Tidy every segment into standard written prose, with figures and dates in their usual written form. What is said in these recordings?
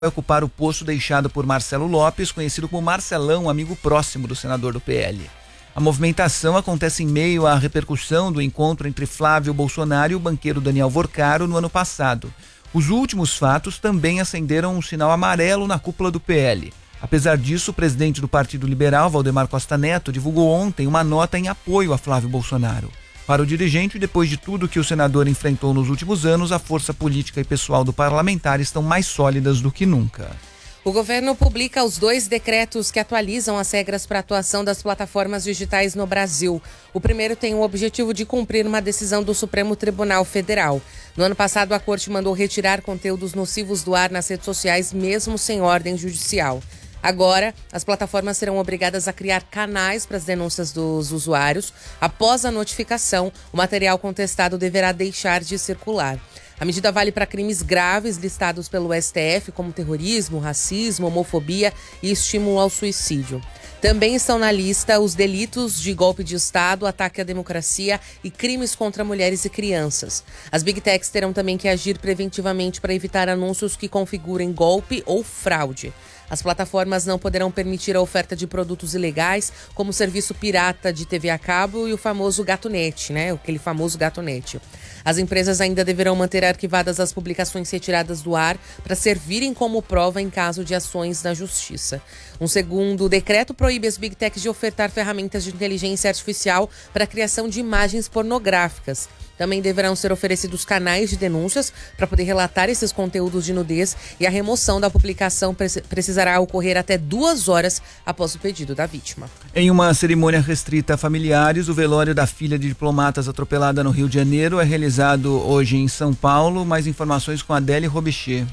vai ocupar o posto deixado por Marcelo Lopes, conhecido como Marcelão, amigo próximo do senador do PL. A movimentação acontece em meio à repercussão do encontro entre Flávio Bolsonaro e o banqueiro Daniel Vorcaro no ano passado. Os últimos fatos também acenderam um sinal amarelo na cúpula do PL. Apesar disso, o presidente do Partido Liberal, Valdemar Costa Neto, divulgou ontem uma nota em apoio a Flávio Bolsonaro. Para o dirigente, depois de tudo que o senador enfrentou nos últimos anos, a força política e pessoal do parlamentar estão mais sólidas do que nunca. O governo publica os 2 decretos que atualizam as regras para a atuação das plataformas digitais no Brasil. O primeiro tem o objetivo de cumprir uma decisão do Supremo Tribunal Federal. No ano passado, a Corte mandou retirar conteúdos nocivos do ar nas redes sociais, mesmo sem ordem judicial. Agora, as plataformas serão obrigadas a criar canais para as denúncias dos usuários. Após a notificação, o material contestado deverá deixar de circular. A medida vale para crimes graves listados pelo STF, como terrorismo, racismo, homofobia e estímulo ao suicídio. Também estão na lista os delitos de golpe de Estado, ataque à democracia e crimes contra mulheres e crianças. As Big Techs terão também que agir preventivamente para evitar anúncios que configurem golpe ou fraude. As plataformas não poderão permitir a oferta de produtos ilegais, como o serviço pirata de TV a cabo e o famoso GatoNet, aquele famoso GatoNet. As empresas ainda deverão manter arquivadas as publicações retiradas do ar para servirem como prova em caso de ações na justiça. Um segundo decreto proíbe as Big Techs de ofertar ferramentas de inteligência artificial para a criação de imagens pornográficas. Também deverão ser oferecidos canais de denúncias para poder relatar esses conteúdos de nudez, e a remoção da publicação precisará ocorrer até 2 horas após o pedido da vítima. Em uma cerimônia restrita a familiares, o velório da filha de diplomatas atropelada no Rio de Janeiro é realizado hoje em São Paulo. Mais informações com Adélie Robichê.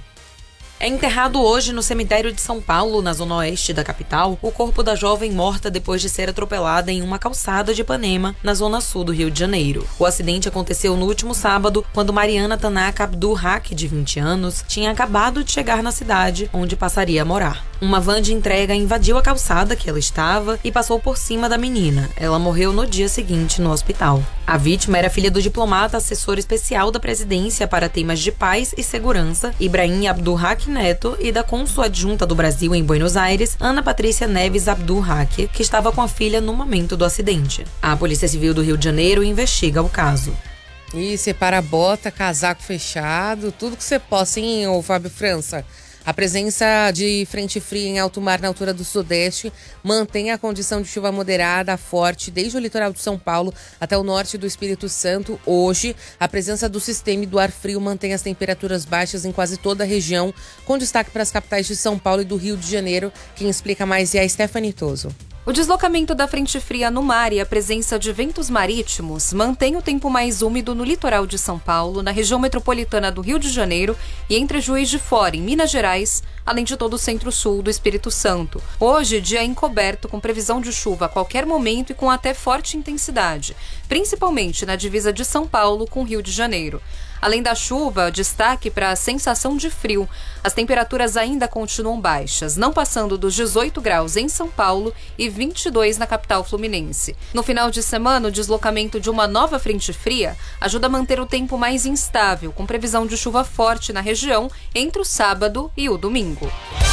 É enterrado hoje no cemitério de São Paulo, na zona oeste da capital, o corpo da jovem morta depois de ser atropelada em uma calçada de Ipanema, na zona sul do Rio de Janeiro. O acidente aconteceu no último sábado, quando Mariana Tanaka Abdul-Haq, de 20 anos, tinha acabado de chegar na cidade, onde passaria a morar. Uma van de entrega invadiu a calçada que ela estava e passou por cima da menina. Ela morreu no dia seguinte no hospital. A vítima era filha do diplomata assessor especial da presidência para temas de paz e segurança, Ibrahim Abdul-Haq Neto, e da cônsul adjunta do Brasil em Buenos Aires, Ana Patrícia Neves Abdul-Haq, que estava com a filha no momento do acidente. A Polícia Civil do Rio de Janeiro investiga o caso. E separa bota, casaco fechado, tudo que você possa, hein, ô Fábio França? A presença de frente fria em alto mar na altura do Sudeste mantém a condição de chuva moderada a forte desde o litoral de São Paulo até o norte do Espírito Santo. Hoje, a presença do sistema e do ar frio mantém as temperaturas baixas em quase toda a região, com destaque para as capitais de São Paulo e do Rio de Janeiro. Quem explica mais é a Stephanie Toso. O deslocamento da frente fria no mar e a presença de ventos marítimos mantém o tempo mais úmido no litoral de São Paulo, na região metropolitana do Rio de Janeiro e entre Juiz de Fora, em Minas Gerais, além de todo o centro-sul do Espírito Santo. Hoje, dia encoberto, com previsão de chuva a qualquer momento e com até forte intensidade, principalmente na divisa de São Paulo com o Rio de Janeiro. Além da chuva, destaque para a sensação de frio. As temperaturas ainda continuam baixas, não passando dos 18 graus em São Paulo e 22 na capital fluminense. No final de semana, o deslocamento de uma nova frente fria ajuda a manter o tempo mais instável, com previsão de chuva forte na região entre o sábado e o domingo.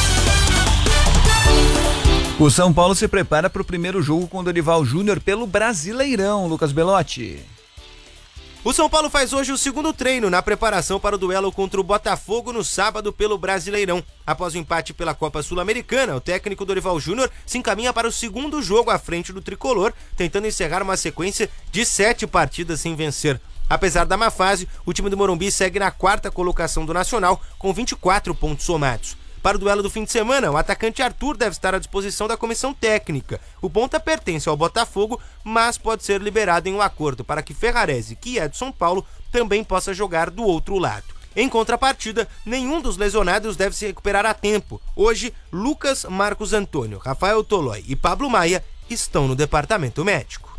O São Paulo se prepara para o primeiro jogo com o Dorival Júnior pelo Brasileirão. Lucas Belotti. O São Paulo faz hoje o segundo treino na preparação para o duelo contra o Botafogo no sábado pelo Brasileirão. Após o empate pela Copa Sul-Americana, o técnico Dorival Júnior se encaminha para o segundo jogo à frente do tricolor, tentando encerrar uma sequência de 7 partidas sem vencer. Apesar da má fase, o time do Morumbi segue na 4ª colocação do Nacional, com 24 pontos somados. Para o duelo do fim de semana, o atacante Arthur deve estar à disposição da comissão técnica. O ponta pertence ao Botafogo, mas pode ser liberado em um acordo para que Ferrarese, que é do São Paulo, também possa jogar do outro lado. Em contrapartida, nenhum dos lesionados deve se recuperar a tempo. Hoje, Lucas, Marcos Antônio, Rafael Tolói e Pablo Maia estão no departamento médico.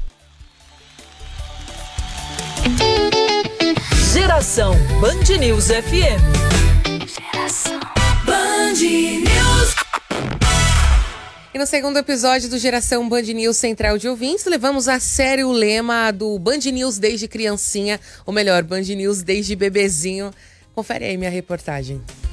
Geração Band News FM. Geração Band News. E no segundo episódio do Geração Band News Central de Ouvintes, levamos a sério o lema do Band News desde criancinha, ou melhor, Band News desde bebezinho. Confere aí minha reportagem.